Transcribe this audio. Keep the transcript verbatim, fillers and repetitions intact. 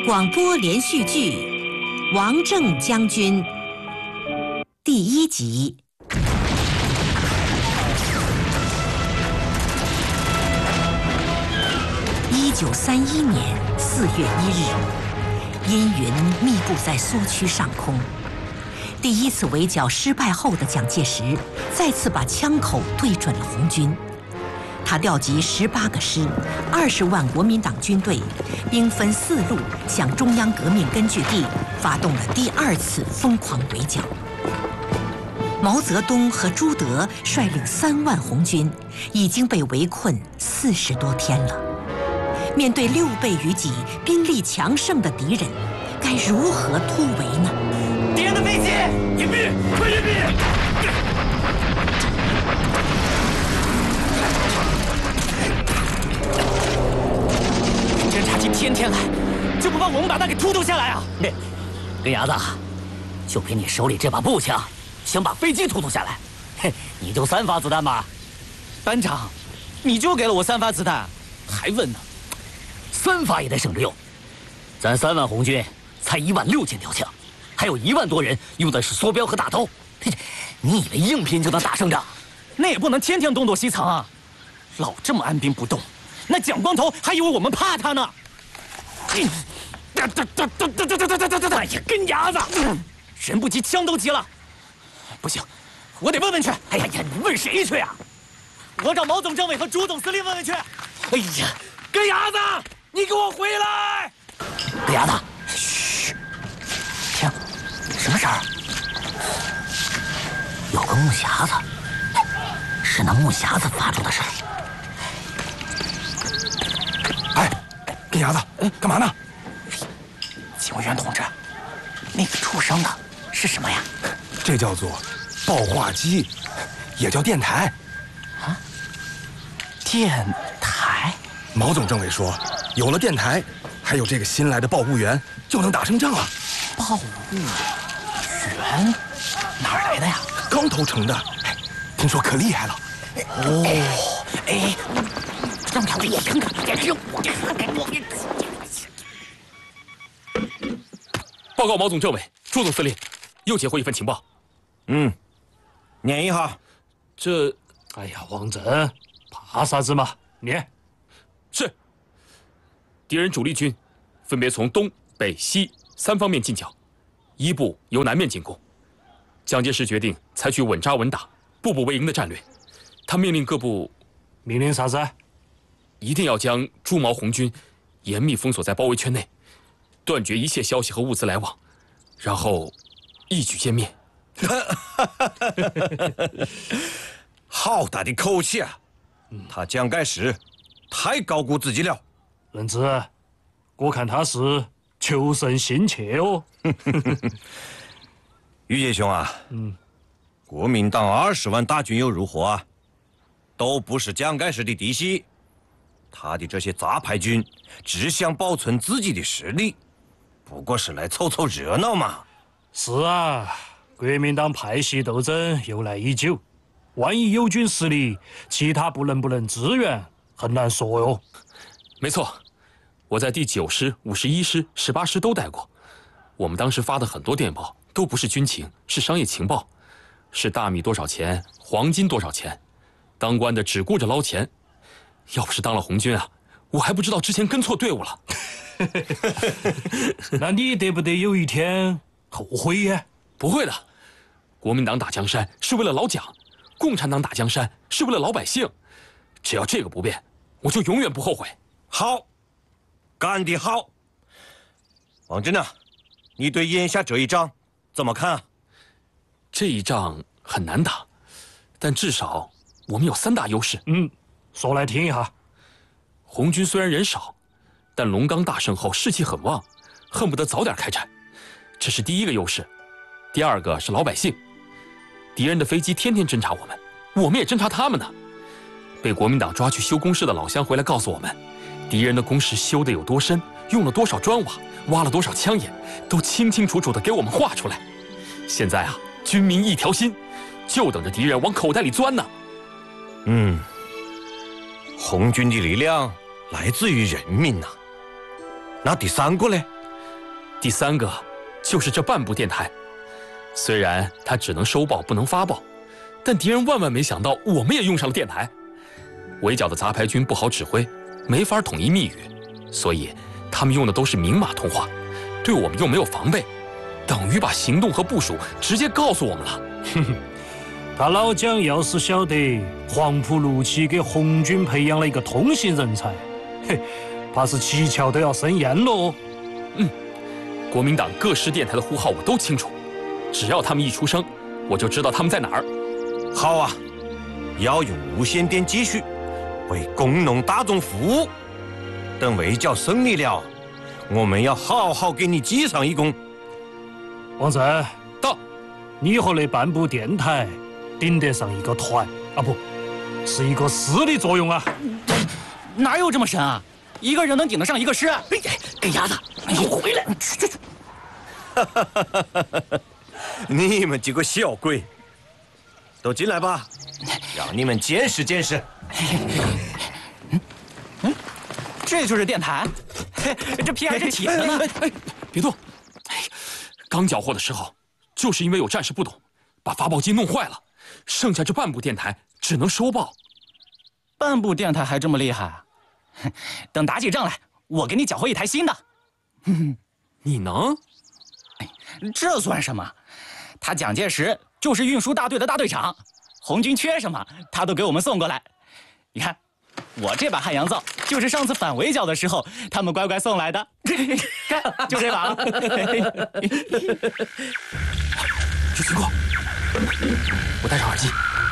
广播连续剧《王正将军》第一集。一九三一年四月一日，阴云密布在苏区上空。第一次围剿失败后的蒋介石，再次把枪口对准了红军。他调集十八个师、二十万国民党军队，兵分四路向中央革命根据地发动了第二次疯狂围剿。毛泽东和朱德率领三万红军，已经被围困四十多天了。面对六倍于己、兵力强盛的敌人，该如何突围呢？ 敌人的飞机，隐蔽，快隐蔽！侦察机天天来，就不怕我们把他给突突下来啊？ 那根牙子，就凭你手里这把步枪，想把飞机突突下来？嘿，你就三发子弹吧？ 班长，你就给了我三发子弹，还问呢？ 三发也得省着用。咱三万红军才一万六千条枪，还有一万多人用的是梭镖和大刀。你以为硬拼就能打胜仗？ 那也不能天天东躲西藏啊！老这么按兵不动，那蒋光头还以为我们怕他呢。哎呀，根牙子，人不急枪都急了。不行，我得问问去。 哎呀呀，你问谁去啊？ 我找毛总政委和朱总司令问问去。 哎呀， 根牙子，你给我回来！ 根牙子，嘘，听，什么声儿？有个木匣子，是那木匣子发出的声儿。 哎，根牙子，哎，干嘛呢？ 警卫员同志，那个出声的是什么呀？ 这叫做报话机，也叫电台。 啊？电台？ 毛总政委说，有了电台，还有这个新来的报务员，就能打胜仗了。 报务员哪儿来的呀？ 刚投诚的，哎，听说可厉害了。 哦，哎，让他给我看看，让我看看我。 报告毛总政委、朱总司令，又接获一份情报。 嗯，念一下。 这， 哎呀，王震，怕啥子嘛？念。 是。敌人主力军分别从东北西三方面进剿，一部由南面进攻。蒋介石决定采取稳扎稳打、步步为营的战略。他命令各部， 命令啥子？ 一定要将朱毛红军严密封锁在包围圈内，断绝一切消息和物资来往，然后一举歼灭。 好大的口气啊！他蒋介石太高估自己了。 任子，我看他是求胜心切哦。 于杰兄啊， 嗯， 国民党二十万大军又如何啊？都不是蒋介石的嫡系，他的这些杂牌军只想保存自己的实力，不过是来凑凑热闹嘛。 是啊，国民党派系斗争由来已久，万一友军失利，其他部能不能支援，很难说哟。 没错，我在第九师、五十一师、十八师都待过。我们当时发的很多电报都不是军情，是商业情报，是大米多少钱，黄金多少钱。当官的只顾着捞钱，要不是当了红军啊，我还不知道之前跟错队伍了。 那你得不得有一天后悔呀？ 不会的，国民党打江山是为了老蒋，共产党打江山是为了老百姓，只要这个不变，我就永远不后悔。 好，干得好。王震啊，你对眼下这一仗怎么看啊？ 这一仗很难打，但至少我们有三大优势。 嗯，说来听一下。 红军虽然人少，但龙岗大胜后士气很旺，恨不得早点开战，这是第一个优势。第二个是老百姓，敌人的飞机天天侦察我们，我们也侦察他们呢。被国民党抓去修工事的老乡回来告诉我们，敌人的工事修得有多深，用了多少砖瓦，挖了多少枪眼，都清清楚楚地给我们画出来。现在啊，军民一条心，就等着敌人往口袋里钻呢。 嗯，红军的力量来自于人民呐、啊。那第三个呢？ 第三个就是这半部电台，虽然它只能收报不能发报，但敌人万万没想到我们也用上了电台。围剿的杂牌军不好指挥，没法统一密语，所以他们用的都是明码通话，对我们又没有防备，等于把行动和部署直接告诉我们了。 哼哼，他老蒋要是晓得黄埔路期给红军培养了一个通信人才，嘿，怕是七窍都要生烟喽。 嗯，国民党各市电台的呼号我都清楚，只要他们一出声，我就知道他们在哪儿。 好啊，要用无线电继续为工农大众服务。等围剿胜利了，我们要好好给你记上一功。 王震， 到， 你和那半部电台顶得上一个团啊，不是一个师的作用啊。 哪有这么神啊？一个人能顶得上一个师？哎， 给鸭子，你回来！去去去！ 你们几个小鬼，都进来吧，让你们见识见识。 嗯，这就是电台，这皮还是铁的呢。 哎，别动！哎，刚缴获的时候，就是因为有战士不懂，把发报机弄坏了，剩下这半部电台只能收报。 半部电台还这么厉害？等打起仗来，我给你缴回一台新的。 你能？ 这算什么？他蒋介石就是运输大队的大队长，红军缺什么，他都给我们送过来。你看，我这把汉阳造就是上次反围剿的时候，他们乖乖送来的。看，就这把。 有情况，我戴上耳机。